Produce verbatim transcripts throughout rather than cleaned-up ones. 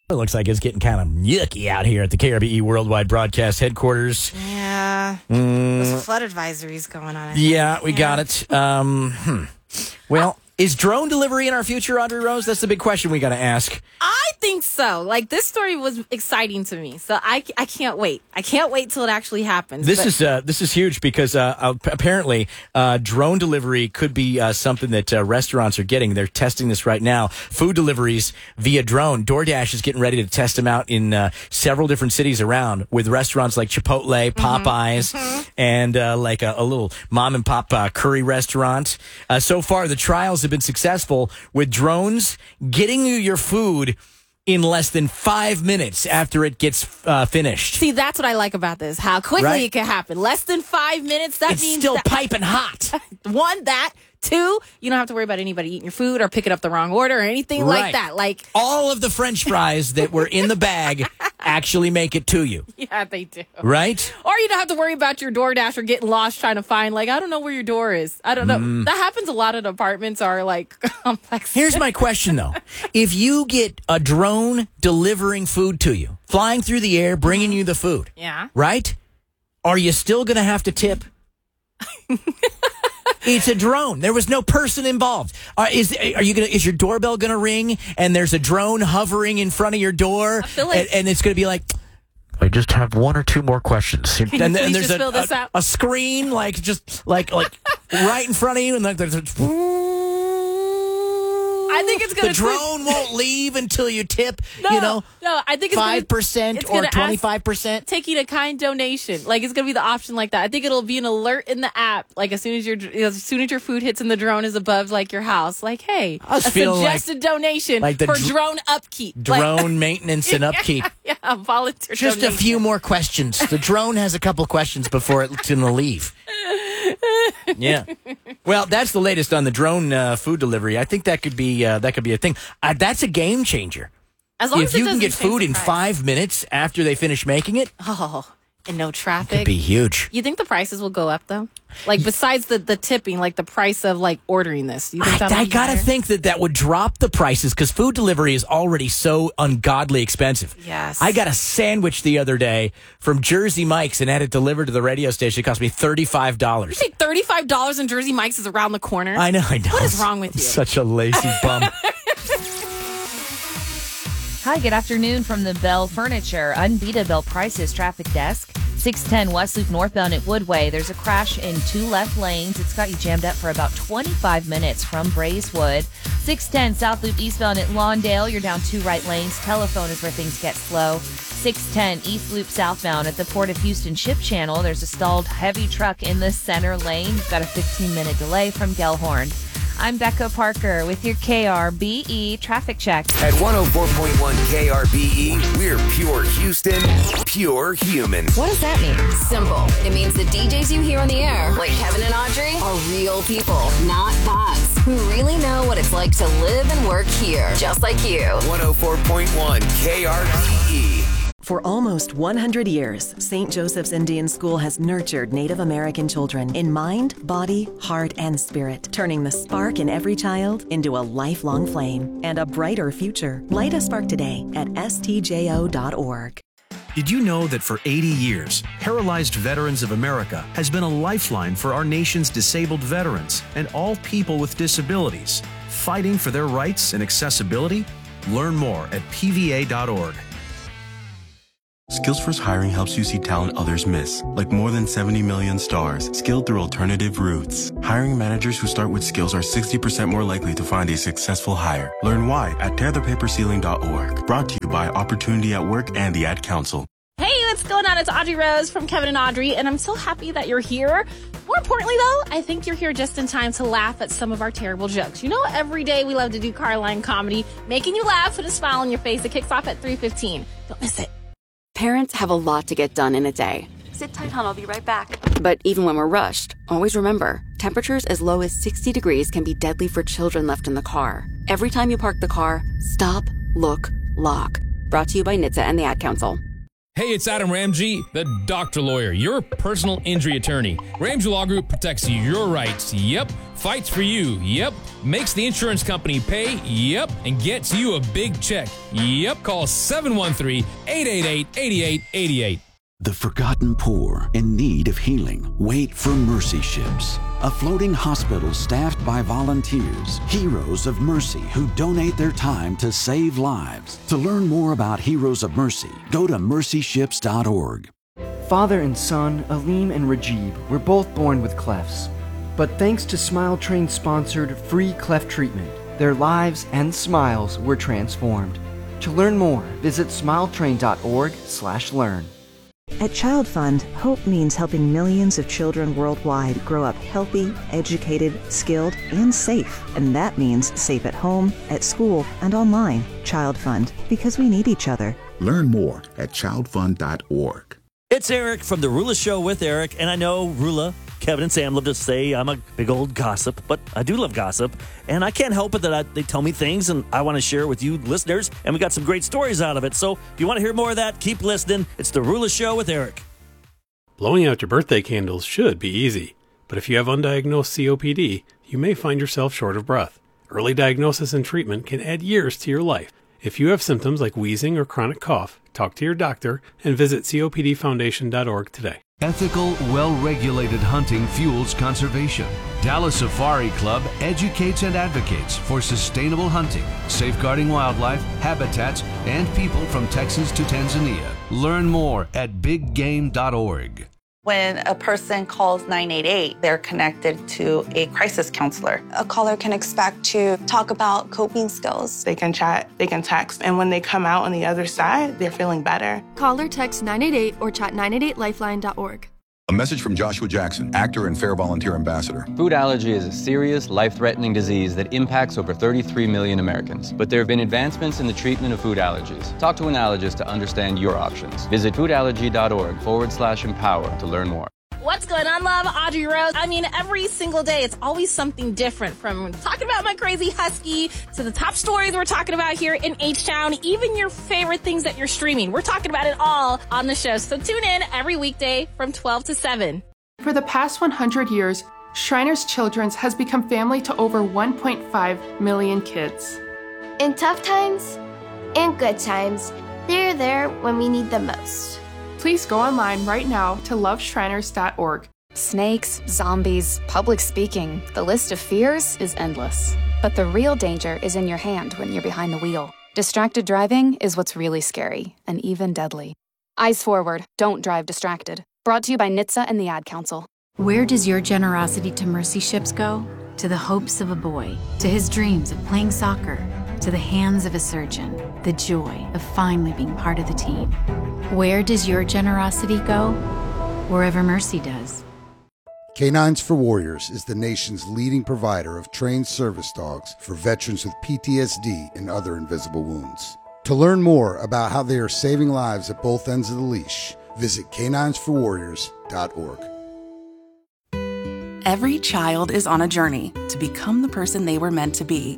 It looks like it's getting kind of yucky out here at the K R B E Worldwide Broadcast Headquarters. Yeah. Mm. There's flood advisories going on. Yeah, we yeah. got it. Um, hmm. Well, is drone delivery in our future, Audrey Rose? That's the big question we got to ask. I think so. Like, this story was exciting to me, so I, I can't wait. I can't wait till it actually happens. This but- is uh, this is huge because uh, apparently uh, drone delivery could be uh, something that uh, restaurants are getting. They're testing this right now. Food deliveries via drone. DoorDash is getting ready to test them out in uh, several different cities around with restaurants like Chipotle, Popeyes, mm-hmm. and uh, like a, a little mom and pop uh, curry restaurant. Uh, so far, the trials have been successful with drones getting you your food in less than five minutes after it gets uh, finished. See, that's what I like about this, how quickly right? it can happen. Less than five minutes, that it's means... still that- piping hot. One, that. Two, you don't have to worry about anybody eating your food or picking up the wrong order or anything right. like that. Like all of the French fries that were in the bag actually make it to you. Yeah, they do. Right? Or you don't have to worry about your DoorDash or getting lost trying to find, like, I don't know where your door is. I don't know. Mm. That happens a lot in apartments or, like, complex. Here's my question, though. If you get a drone delivering food to you, flying through the air, bringing you the food. Yeah. Right? Are you still going to have to tip? It's a drone. There was no person involved. Uh, is are you gonna? Is your doorbell gonna ring and there's a drone hovering in front of your door, I feel like- and, and it's gonna be like, I just have one or two more questions. Can you and, please and there's just a, fill this a, out? a screen like just like like right in front of you, and like there's a. I think it's gonna the drone won't leave until you tip. No, you know, no. I think it's five percent or twenty five percent. Taking a kind donation, like it's gonna be the option like that. I think it'll be an alert in the app, like as soon as your as soon as your food hits and the drone is above like your house, like hey, I was a feeling suggested like, donation like the for dr- drone upkeep, drone like, maintenance and upkeep. Yeah, yeah, volunteer. Just donation. a few more questions. The drone has a couple questions before it's going to leave. Yeah. Well, that's the latest on the drone uh, food delivery. I think that could be uh, that could be a thing. Uh, that's a game changer. As long if as it you can doesn't get change food the in price. five minutes after they finish making it, Oh, and no it traffic. could be huge. You think the prices will go up though? Like besides the, the tipping, like the price of like ordering this. You think I, that'll I be gotta higher? think that that would drop the prices because food delivery is already so ungodly expensive. Yes. I got a sandwich the other day from Jersey Mike's and had it delivered to the radio station. It cost me thirty-five dollars. You think thirty-five dollars in Jersey Mike's is around the corner? I know, I know. What is wrong with you? Such a lazy bum. Hi, good afternoon from the Bell Furniture Unbeatable Prices Traffic Desk. six ten West Loop northbound at Woodway. There's a crash in two left lanes. It's got you jammed up for about twenty-five minutes from Braeswood. six ten South Loop eastbound at Lawndale. You're down two right lanes. Telephone is where things get slow. six ten East Loop southbound at the Port of Houston Ship Channel. There's a stalled heavy truck in the center lane. You've got a fifteen minute delay from Gellhorn. I'm Becca Parker with your K R B E traffic check. At one oh four point one K R B E, we're pure Houston, pure human. What does that mean? Simple. It means the D Js you hear on the air, like Kevin and Audrey, are real people, not bots, who really know what it's like to live and work here, just like you. one oh four point one K R B E. For almost one hundred years, Saint Joseph's Indian School has nurtured Native American children in mind, body, heart, and spirit, turning the spark in every child into a lifelong flame and a brighter future. Light a spark today at S T J O dot org. Did you know that for eighty years, Paralyzed Veterans of America has been a lifeline for our nation's disabled veterans and all people with disabilities, fighting for their rights and accessibility? Learn more at P V A dot org. Skills First Hiring helps you see talent others miss, like more than seventy million stars, skilled through alternative routes. Hiring managers who start with skills are sixty percent more likely to find a successful hire. Learn why at tear the paper ceiling dot org. Brought to you by Opportunity at Work and the Ad Council. Hey, what's going on? It's Audrey Rose from Kevin and Audrey, and I'm so happy that you're here. More importantly, though, I think you're here just in time to laugh at some of our terrible jokes. You know, every day we love to do Carline comedy, making you laugh with a smile on your face. It kicks off at three fifteen. Don't miss it. Parents have a lot to get done in a day. Sit tight, hon. I'll be right back. But even when we're rushed, always remember, temperatures as low as sixty degrees can be deadly for children left in the car. Every time you park the car, stop, look, lock. Brought to you by N H T S A and the Ad Council. Hey, it's Adam Ramsey, the doctor lawyer, your personal injury attorney. Ramsey Law Group protects your rights, yep, fights for you, yep, makes the insurance company pay, yep, and gets you a big check, yep. Call seven one three, eight eight eight, eight eight eight eight. The forgotten poor in need of healing wait for Mercy Ships, a floating hospital staffed by volunteers, heroes of mercy who donate their time to save lives. To learn more about Heroes of Mercy, go to mercy ships dot org. Father and son, Aleem and Rajib, were both born with clefts. But thanks to Smile Train-sponsored free cleft treatment, their lives and smiles were transformed. To learn more, visit smile train dot org slash learn. At Child Fund, hope means helping millions of children worldwide grow up healthy, educated, skilled, and safe. And that means safe at home, at school, and online. Child Fund, because we need each other. Learn more at child fund dot org. It's Eric from The Rula Show with Eric, and I know Rula, Kevin, and Sam love to say I'm a big old gossip, but I do love gossip, and I can't help it that I, they tell me things, and I want to share with you listeners, and we got some great stories out of it. So if you want to hear more of that, keep listening. It's The Rula Show with Eric. Blowing out your birthday candles should be easy, but if you have undiagnosed C O P D, you may find yourself short of breath. Early diagnosis and treatment can add years to your life. If you have symptoms like wheezing or chronic cough, talk to your doctor and visit C O P D foundation dot org today. Ethical, well-regulated hunting fuels conservation. Dallas Safari Club educates and advocates for sustainable hunting, safeguarding wildlife, habitats, and people from Texas to Tanzania. Learn more at big game dot org. When a person calls nine eight eight, they're connected to a crisis counselor. A caller can expect to talk about coping skills. They can chat, they can text, and when they come out on the other side, they're feeling better. Call or text nine eight eight or chat nine eight eight lifeline dot org. A message from Joshua Jackson, actor and Fair Volunteer Ambassador. Food allergy is a serious, life-threatening disease that impacts over thirty-three million Americans. But there have been advancements in the treatment of food allergies. Talk to an allergist to understand your options. Visit food allergy dot org forward slash empower to learn more. What's going on, love? Audrey Rose. I mean, every single day, it's always something different, from talking about my crazy husky to the top stories we're talking about here in H-Town, even your favorite things that you're streaming. We're talking about it all on the show. So tune in every weekday from twelve to seven. For the past one hundred years, Shriners Children's has become family to over one point five million kids. In tough times and good times, they're there when we need them most. Please go online right now to love shriners dot org. Snakes, zombies, public speaking, the list of fears is endless. But the real danger is in your hand when you're behind the wheel. Distracted driving is what's really scary and even deadly. Eyes forward, don't drive distracted. Brought to you by N H T S A and the Ad Council. Where does your generosity to Mercy Ships go? To the hopes of a boy, to his dreams of playing soccer, to the hands of a surgeon, the joy of finally being part of the team. Where does your generosity go? Wherever Mercy does. Canines for Warriors is the nation's leading provider of trained service dogs for veterans with P T S D and other invisible wounds. To learn more about how they are saving lives at both ends of the leash, visit canines for warriors dot org. Every child is on a journey to become the person they were meant to be.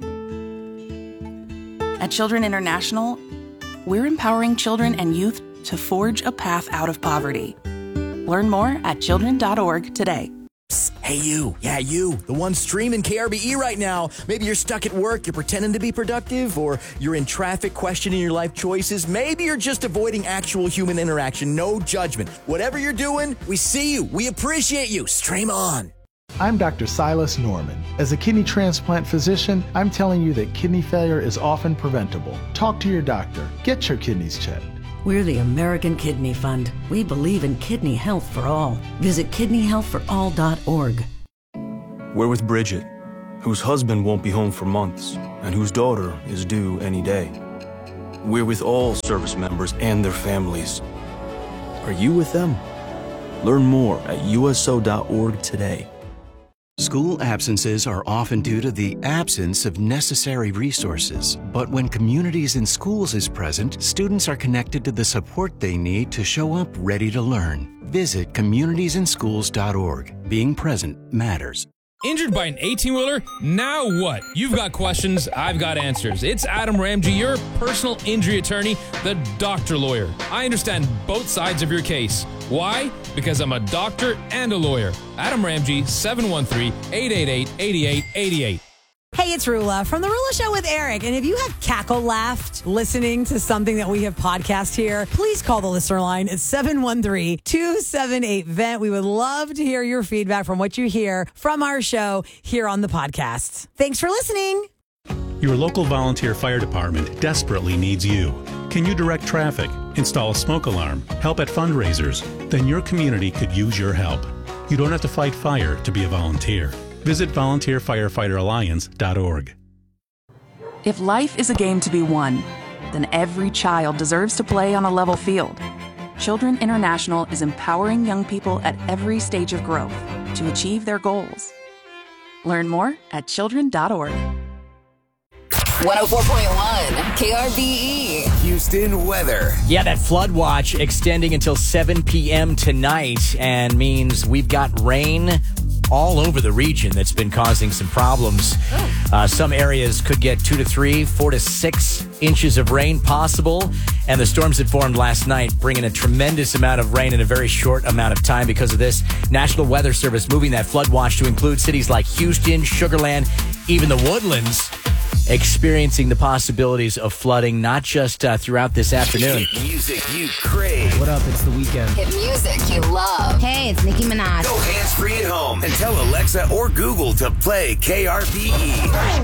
At Children International, we're empowering children and youth to forge a path out of poverty. Learn more at children dot org today. Psst, hey you, yeah you, the one streaming K R B E right now. Maybe you're stuck at work, you're pretending to be productive, or you're in traffic questioning your life choices. Maybe you're just avoiding actual human interaction, no judgment. Whatever you're doing, we see you, we appreciate you. Stream on. I'm Doctor Silas Norman. As a kidney transplant physician, I'm telling you that kidney failure is often preventable. Talk to your doctor. Get your kidneys checked. We're the American Kidney Fund. We believe in kidney health for all. Visit kidney health for all dot org. We're with Bridget, whose husband won't be home for months and whose daughter is due any day. We're with all service members and their families. Are you with them? Learn more at U S O dot org today. School absences are often due to the absence of necessary resources. But when Communities in Schools is present, students are connected to the support they need to show up ready to learn. Visit communities in schools dot org. Being present matters. Injured by an eighteen-wheeler? Now what? You've got questions, I've got answers. It's Adam Ramsey, your personal injury attorney, the doctor lawyer. I understand both sides of your case. Why? Because I'm a doctor and a lawyer. Adam Ramsey, seven one three, eight eight eight, eight eight eight eight. Hey, it's Rula from The Rula Show with Eric. And if you have cackle laughed listening to something that we have podcast here, please call the listener line at seven one three, two seven eight, V E N T. We would love to hear your feedback from what you hear from our show here on the podcast. Thanks for listening. Your local volunteer fire department desperately needs you. Can you direct traffic, install a smoke alarm, help at fundraisers? Then your community could use your help. You don't have to fight fire to be a volunteer. Visit volunteer firefighter alliance dot org. If life is a game to be won, then every child deserves to play on a level field. Children International is empowering young people at every stage of growth to achieve their goals. Learn more at children dot org. one oh four point one K R B E. Houston weather. Yeah, that flood watch extending until seven p.m. tonight and means we've got rain all over the region that's been causing some problems. Oh. Uh, some areas could get two to three, four to six inches of rain possible. And the storms that formed last night bringing a tremendous amount of rain in a very short amount of time. Because of this, National Weather Service moving that flood watch to include cities like Houston, Sugar Land, even the Woodlands, experiencing the possibilities of flooding, not just uh, throughout this afternoon. Hit music you crave. What up? It's the weekend. Hit music you love. Hey, it's Nicki Minaj. Go hands-free at home and tell Alexa or Google to play K R B E.